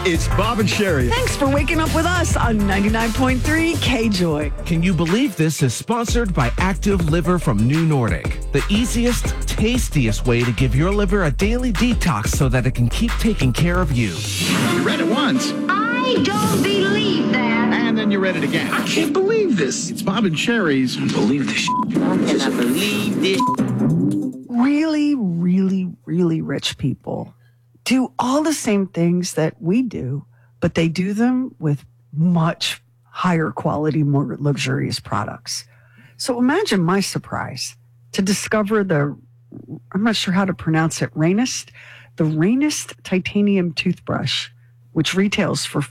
It's Bob and Sherry. Thanks for waking up with us on 99.3 K-Joy. Can you believe this is sponsored by Active Liver from New Nordic? The easiest, tastiest way to give your liver a daily detox so that it can keep taking care of you. You read it once. I don't believe that. And then you read it again. I can't believe this. It's Bob and Sherry's. I believe this. I cannot believe this. Really, really, really rich people do all the same things that we do, but they do them with much higher quality, more luxurious products. So imagine my surprise to discover I'm not sure how to pronounce it, the Rainest titanium toothbrush, which retails for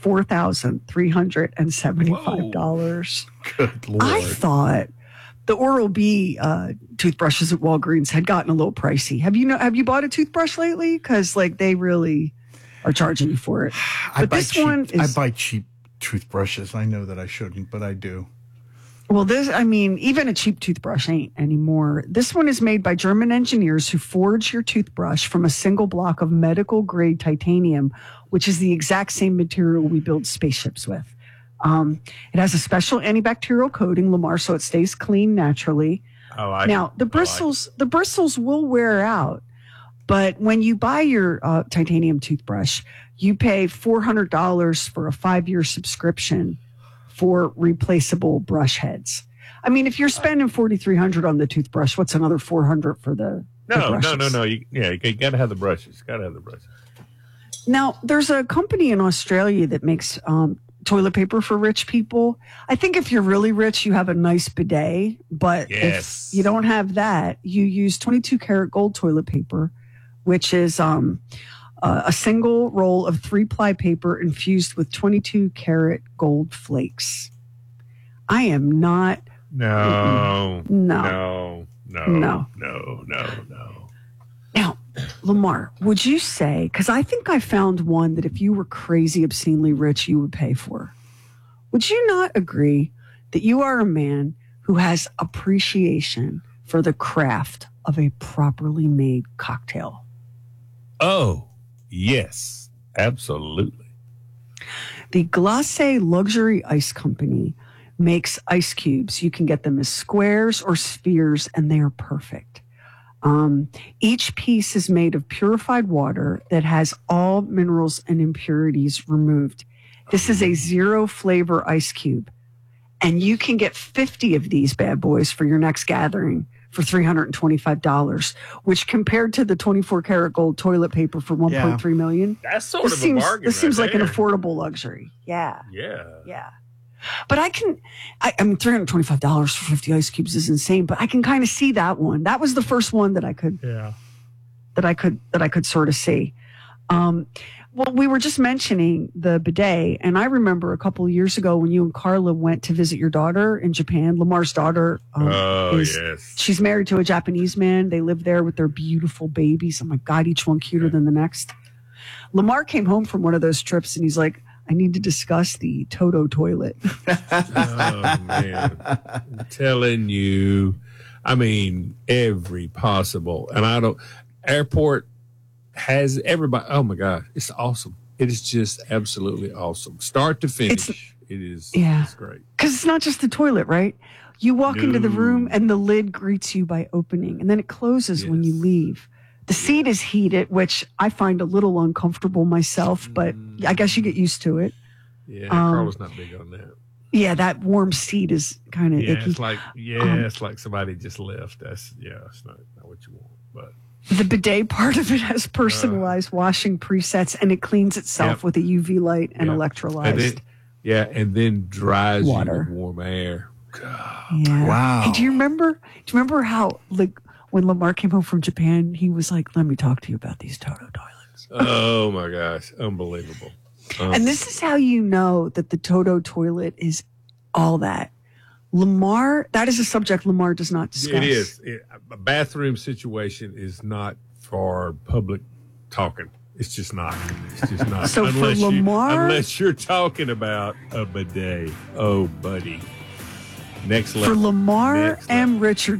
$4,375. Good Lord. I thought the Oral-B toothbrushes at Walgreens had gotten a little pricey. Have you bought a toothbrush lately? Because they really are charging you for it. I buy cheap toothbrushes. I know that I shouldn't, but I do. Well, even a cheap toothbrush ain't anymore. This one is made by German engineers who forge your toothbrush from a single block of medical grade titanium, which is the exact same material we build spaceships with. It has a special antibacterial coating, Lamar, so it stays clean naturally. The bristles will wear out, but when you buy your titanium toothbrush, you pay $400 for a 5-year subscription for replaceable brush heads. I mean, if you're spending $4,300 on the toothbrush, what's another $400 for the brushes? No. You got to have the brushes. Now, there's a company in Australia that makes toilet paper for rich people. I think if you're really rich, you have a nice bidet, but if you don't have that, you use 22 karat gold toilet paper, which is a single roll of 3-ply paper infused with 22 karat gold flakes. I am not. No. Now, Lamar, would you say, because I think I found one that if you were crazy, obscenely rich, you would pay for. Would you not agree that you are a man who has appreciation for the craft of a properly made cocktail? Oh, yes, absolutely. The Glacé Luxury Ice Company makes ice cubes. You can get them as squares or spheres, and they are perfect. Each piece is made of purified water that has all minerals and impurities removed. This is a 0 flavor ice cube, and you can get 50 of these bad boys for your next gathering for $325, which compared to the 24 karat gold toilet paper for $1.3 million. That's sort of a bargain. This seems like an affordable luxury. Yeah. But I mean, $325 for 50 ice cubes is insane, but I can kind of see that one. That was the first one that I could sort of see. Well, we were just mentioning the bidet, and I remember a couple of years ago when you and Carla went to visit your daughter in Japan. Lamar's daughter, she's married to a Japanese man. They live there with their beautiful babies. Oh my God, each one cuter than the next. Lamar came home from one of those trips, and he's like, I need to discuss the Toto toilet. Oh, man. I'm telling you. I mean, every possible. And airport has everybody. Oh, my God. It's awesome. It is just absolutely awesome. Start to finish. It's great. Because it's not just the toilet, right? You walk into the room and the lid greets you by opening, and then it closes when you leave. The seat is heated, which I find a little uncomfortable myself, but I guess you get used to it. Yeah, Carla's not big on that. Yeah, that warm seat is kind of icky. It's like somebody just left. It's not what you want. But the bidet part of it has personalized washing presets, and it cleans itself with a UV light and electrolyzed. And then dries water. You with warm air. God. Yeah. Wow. Hey, do you remember how when Lamar came home from Japan, he was like, let me talk to you about these Toto toilets. Oh, my gosh. Unbelievable. And this is how you know that the Toto toilet is all that. Lamar, that is a subject Lamar does not discuss. It is. A bathroom situation is not for public talking. It's just not. So unless you're talking about a bidet. Oh, buddy. Next level. For Lamar and Richard